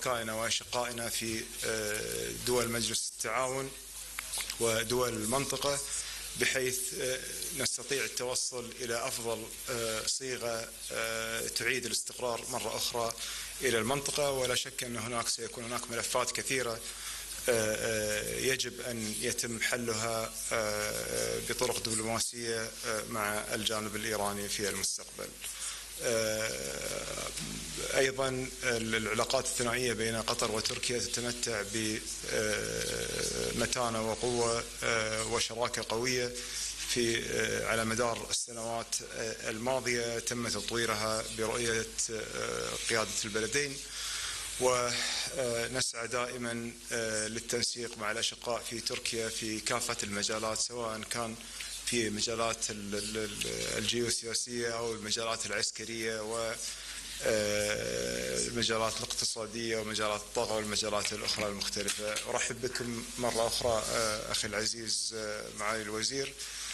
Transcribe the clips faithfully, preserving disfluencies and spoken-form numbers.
شركائنا وأشقائنا في دول مجلس التعاون ودول المنطقة، بحيث نستطيع التوصل إلى أفضل صيغة تعيد الاستقرار مرة أخرى إلى المنطقة. ولا شك أن هناك سيكون هناك ملفات كثيرة يجب أن يتم حلها بطرق دبلوماسية مع الجانب الإيراني في المستقبل. أيضا العلاقات الثنائية بين قطر وتركيا تتمتع بمتانة وقوة وشراكة قوية في على مدار السنوات الماضية، تم تطويرها برؤية قيادة البلدين، ونسعى دائما للتنسيق مع الأشقاء في تركيا في كافة المجالات، سواء كان في مجالات الجيوسياسية أو المجالات العسكرية والمجالات الاقتصادية ومجالات الطاقة والمجالات الأخرى المختلفة. أرحب بكم مرة أخرى أخي العزيز معالي الوزير،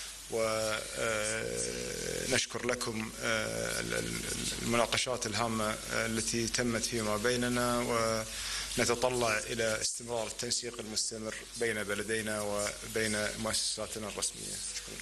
ونشكر لكم المناقشات الهامة التي تمت فيما بيننا، ونتطلع إلى استمرار التنسيق المستمر بين بلدينا وبين مؤسساتنا الرسمية. شكرا.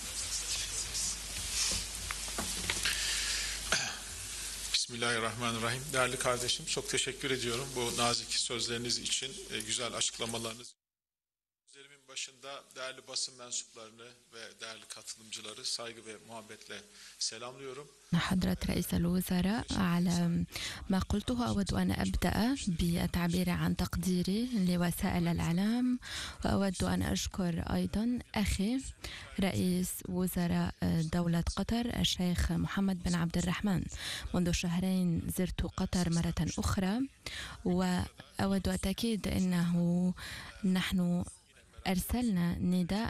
Bismillahirrahmanirrahim. Değerli kardeşim, çok teşekkür ediyorum bu nazik sözleriniz için, güzel açıklamalarınız. Sözlerimin başında değerli basın mensuplarını ve değerli katılımcıları saygı ve muhabbetle selamlıyorum. حضرة رئيس الوزراء، على ما قلته أود أن أبدأ بالتعبير عن تقديري لوسائل الإعلام، وأود أن أشكر أيضا أخي رئيس وزراء دولة قطر الشيخ محمد بن عبد الرحمن. منذ شهرين زرت قطر مرة أخرى، وأود التأكيد أنه نحن أرسلنا نداء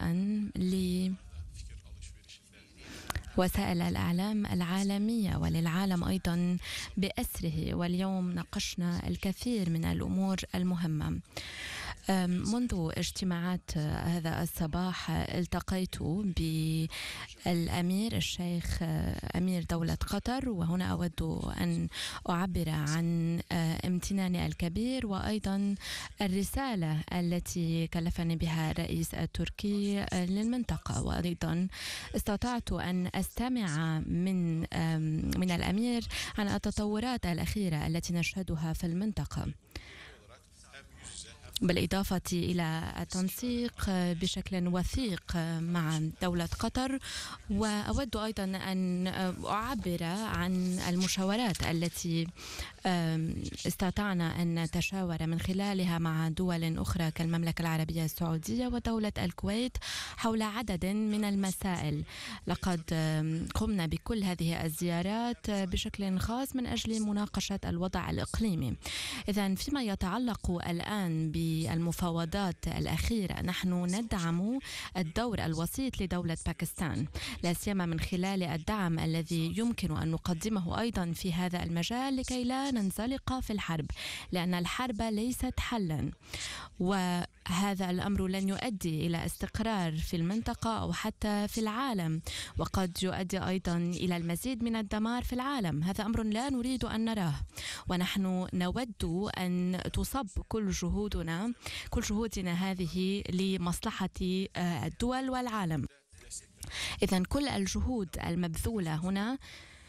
لوسائل الإعلام العالمية وللعالم أيضا بأسره، واليوم ناقشنا الكثير من الأمور المهمة. منذ اجتماعات هذا الصباح التقيت بالأمير الشيخ أمير قطر قطر، وهنا أود أن أعبر عن امتناني الكبير وأيضا الرسالة التي كلفني بها الرئيس التركي للمنطقة. وأيضا استطعت أن أستمع من من الأمير عن التطورات الأخيرة التي نشهدها في المنطقة، بالإضافة إلى التنسيق بشكل وثيق مع دولة قطر. وأود أيضا أن أعبر عن المشاورات التي استطعنا أن نتشاور من خلالها مع دول أخرى كالمملكة العربية السعودية ودولة الكويت حول عدد من المسائل. لقد قمنا بكل هذه الزيارات بشكل خاص من أجل مناقشة الوضع الإقليمي. إذن فيما يتعلق الآن بالمفاوضات الأخيرة، نحن ندعم الدور الوسيط لدولة باكستان، لا سيما من خلال الدعم الذي يمكن أن نقدمه أيضا في هذا المجال لكي لا ننزلق في الحرب، لأن الحرب ليست حلا، وهذا الأمر لن يؤدي إلى استقرار في المنطقة أو حتى في العالم، وقد يؤدي أيضا إلى المزيد من الدمار في العالم. هذا أمر لا نريد أن نراه، ونحن نود أن تصب كل جهودنا كل جهودنا هذه لمصلحة الدول والعالم. إذن كل الجهود المبذولة هنا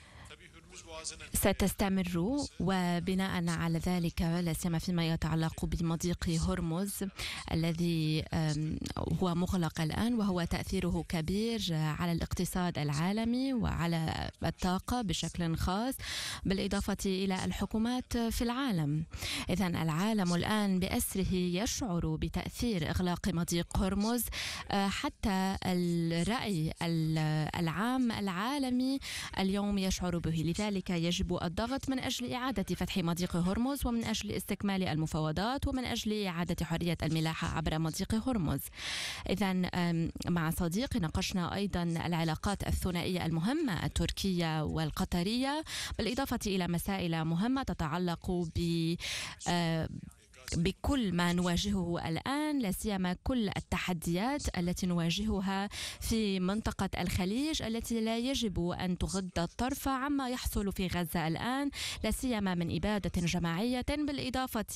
ستستمر، وبناء على ذلك لا سيما فيما يتعلق بمضيق هرمز الذي هو مغلق الآن، وهو تأثيره كبير على الاقتصاد العالمي وعلى الطاقة بشكل خاص، بالإضافة إلى الحكومات في العالم. إذن العالم الآن بأسره يشعر بتأثير إغلاق مضيق هرمز، حتى الرأي العام العالمي اليوم يشعر به. لذلك يجب الضغط من أجل إعادة فتح مضيق هرمز، ومن أجل استكمال المفاوضات، ومن أجل إعادة حرية الملاحة عبر مضيق هرمز. إذن مع صديقي ناقشنا أيضا العلاقات الثنائية المهمة التركية والقطرية، بالإضافة إلى مسائل مهمة تتعلق ب بكل ما نواجهه الآن، لا سيما كل التحديات التي نواجهها في منطقة الخليج التي لا يجب أن تغض الطرف عما يحصل في غزة الآن، لا سيما من إبادة جماعية، بالإضافة